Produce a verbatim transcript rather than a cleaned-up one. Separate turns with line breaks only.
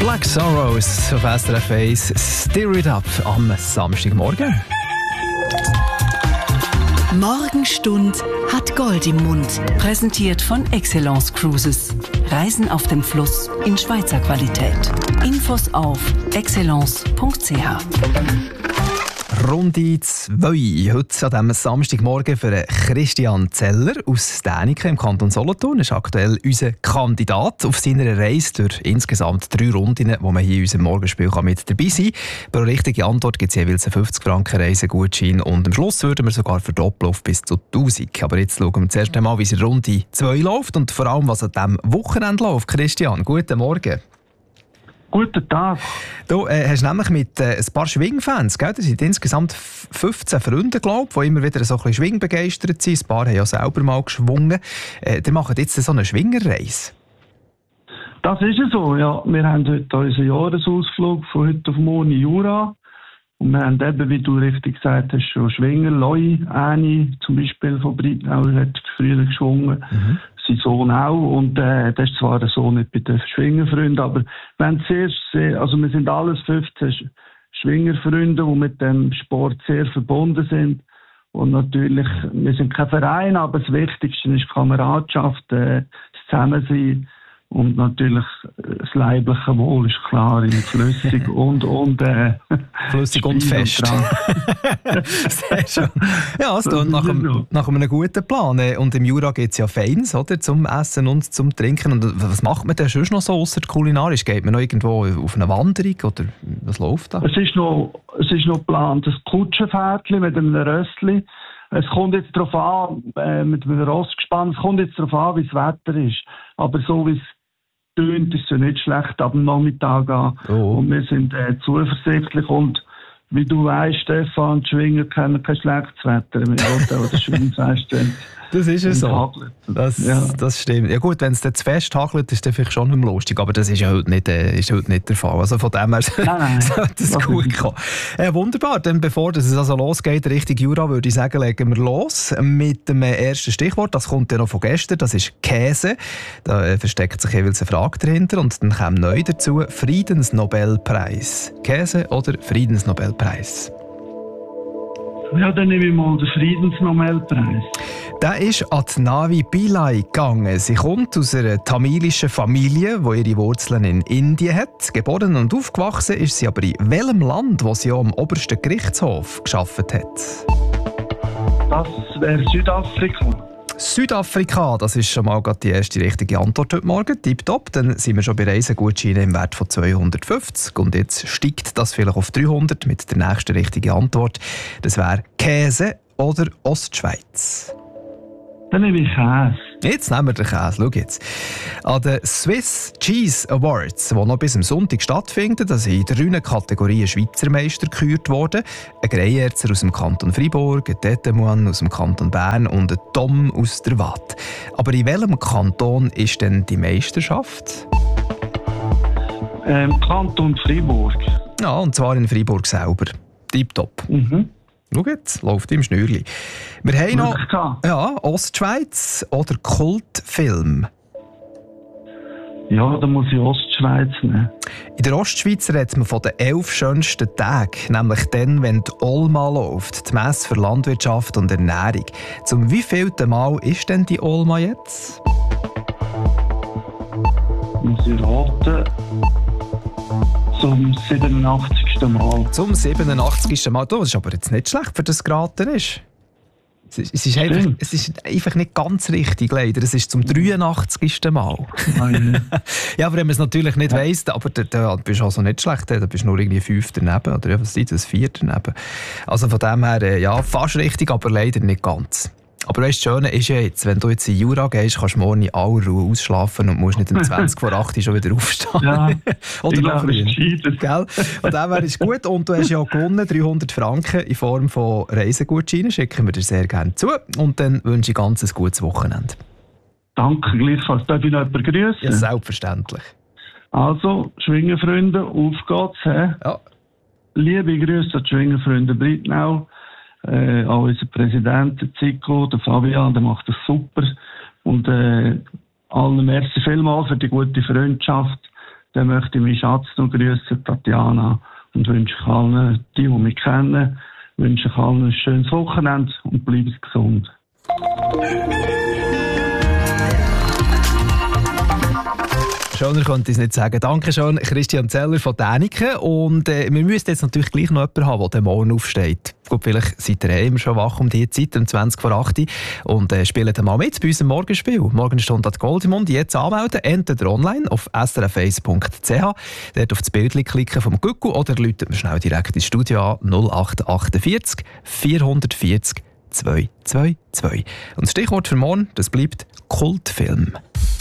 Black Sorrows auf S R F eins, Stir It Up am Samstagmorgen.
Morgenstund hat Gold im Mund. Präsentiert von Excellence Cruises. Reisen auf dem Fluss in Schweizer Qualität. Infos auf excellence punkt c h.
Runde zwei. Heute an diesem Samstagmorgen für Christian Zeller aus Däniken im Kanton Solothurn. Er ist aktuell unser Kandidat auf seiner Reise durch insgesamt drei Runden, wo man hier in unserem Morgenspiel mit dabei sein kann. Pro richtige Antwort gibt es jeweils einen fünfzig Franken Reisegutschein und am Schluss würden wir sogar verdoppeln auf bis zu tausend. Aber jetzt schauen wir zuerst einmal, wie es in Runde zwei läuft und vor allem, was an diesem Wochenende läuft. Christian, guten Morgen.
Guten Tag.
Du äh, hast nämlich mit äh, ein paar Schwingfans, gell? Das sind insgesamt fünfzehn Freunde, glaube ich, die immer wieder so ein bisschen schwingbegeistert sind. Ein paar haben ja selber mal geschwungen. Äh, die machen jetzt so eine Schwingerreise.
Das ist es so, ja. Wir haben heute unseren Jahresausflug von heute auf morgen in Jura. Und wir haben eben, wie du richtig gesagt hast, schon Schwinger. Loi, Äni zum Beispiel von Breitnau, hat früher geschwungen. Mhm. Sein Sohn auch. Und äh, das ist zwar der Sohn nicht bei den Schwingerfreunden, aber wir haben sehr, sehr, also wir sind alles fünfzehn Schwingerfreunde, die mit dem Sport sehr verbunden sind. Und natürlich, wir sind kein Verein, aber das Wichtigste ist Kameradschaft, äh, das Zusammensein. Und natürlich das leibliche Wohl ist klar, flüssig und, und äh,
flüssig und fest. Sehr schön. Ja, es tut nach, einem, nach einem guten Plan. Und im Jura gibt es ja Feins, oder? Zum Essen und zum Trinken. Und was macht man denn sonst noch so ausser kulinarisch? Geht man noch irgendwo auf eine Wanderung oder was läuft da?
Es ist noch, es ist noch geplant, ein Kutschenpferdchen mit einem Rössli. Es kommt jetzt darauf an, äh, mit einem Rossgespann, es kommt jetzt darauf an, wie das Wetter ist. Aber so wie es tönt, ist es ja nicht schlecht ab dem Nachmittag an. Oh. Und wir sind äh, zuversichtlich. Und wie du weißt, Stefan, die Schwinger kennen kein schlechtes Wetter. Wir wollen auch das Schwingfest.
Das ist ja so. Das, ja. das stimmt. Ja gut, wenn es dann zu fest hagelt, ist das vielleicht schon nicht mehr lustig. Aber das ist ja heute nicht, äh, ist heute nicht der Fall. Also von dem her sollte es gut kommen. Äh, wunderbar. Dann bevor es also losgeht, Richtung Jura, würde ich sagen, legen wir los mit dem ersten Stichwort. Das kommt ja noch von gestern. Das ist Käse. Da äh, versteckt sich jeweils eine Frage dahinter. Und dann kommt neu dazu Friedensnobelpreis. Käse oder Friedensnobelpreis?
Ja, dann nehme ich mal den Friedensnobelpreis.
Der ist an die Navi Pillai gegangen. Sie kommt aus einer tamilischen Familie, die ihre Wurzeln in Indien hat. Geboren und aufgewachsen ist sie aber in welchem Land, wo sie auch am obersten Gerichtshof gearbeitet hat?
Das wäre Südafrika.
Südafrika, das ist schon mal die erste richtige Antwort heute Morgen. Tipptopp, dann sind wir schon bei Reisegutscheinen im Wert von zweihundertfünfzig. Und jetzt steigt das vielleicht auf dreihundert mit der nächsten richtigen Antwort. Das wäre Käse oder Ostschweiz.
Dann nehme ich Käse.
Jetzt nehmen wir den Käse. Schau jetzt. An den Swiss Cheese Awards, die noch bis am Sonntag stattfinden, da sind in drei Kategorien Schweizer Meister gekürt worden. Ein Greyerzer aus dem Kanton Freiburg, ein Tetemuan aus dem Kanton Bern und ein Tom aus der Waadt. Aber in welchem Kanton ist denn die Meisterschaft?
Ähm, Kanton Freiburg.
Ja, und zwar in Freiburg selber. Tipptopp.
Mhm.
Schau jetzt, läuft im Schnürli. Wir haben noch ja, Ostschweiz oder Kultfilm.
Ja, da muss ich Ostschweiz nehmen.
In der Ostschweiz redet man von den elf schönsten Tagen, nämlich dann, wenn die Olma läuft, die Messe für Landwirtschaft und Ernährung. Zum wievielten Mal ist denn die Olma jetzt?
Muss ich raten. Zum siebenundachtzigsten Mal.
Zum siebenundachtzigsten Mal. Das ist aber jetzt nicht schlecht, für das es geraten ist. Es ist, es ist, einfach, es ist einfach nicht ganz richtig, leider. Es ist zum dreiundachtzigsten Mal. Ja, aber wenn man es natürlich nicht ja. weiss, aber da, da bist du also nicht schlecht. Da bist du nur irgendwie fünf daneben. Oder was ist das? Vier daneben. Also von dem her, ja, fast richtig, aber leider nicht ganz. Aber weißt, das Schöne ist ja jetzt, wenn du jetzt in Jura gehst, kannst du morgen in aller Ruhe ausschlafen und musst nicht um zwanzig vor acht schon wieder aufstehen.
Ja,
oder noch früher. Gell? Von dem her ist gut. Und du hast ja gewonnen, dreihundert Franken in Form von Reisegutscheinen. Schicken wir dir sehr gerne zu. Und dann wünsche ich ein ganz gutes Wochenende.
Danke, gleichfalls. Darf ich noch jemanden grüßen?
Ja, selbstverständlich.
Also, Schwingerfreunde, auf geht's. He?
Ja.
Liebe Grüße an die Schwingerfreunde Breitnau. Äh, auch unser Präsident, der Zico, der Fabian, der macht das super. Und äh, allen merci vielmals für die gute Freundschaft. dann möchte ich meinen Schatz noch grüßen, Tatjana, und wünsche allen, die, die mich kennen, wünsche ich allen ein schönes Wochenende und bleibt gesund.
Schöner könnte ich es nicht sagen. Danke schön, Christian Zeller von Däniken. Und äh, wir müssen jetzt natürlich gleich noch jemanden haben, der den Morgen aufsteht. Gut, vielleicht seid ihr eh immer schon wach um diese Zeit, um zwanzig vor acht und äh, spielt mal mit bei unserem Morgenspiel. Morgenstunde hat Goldimund. Jetzt anmelden, entweder online auf s r f eins punkt c h, dort auf das Bild klicken vom Gucku oder läutet mir schnell direkt ins Studio an null acht achtundvierzig vierhundertvierzig zweihundertzweiundzwanzig. Und das Stichwort für morgen, das bleibt Kultfilm.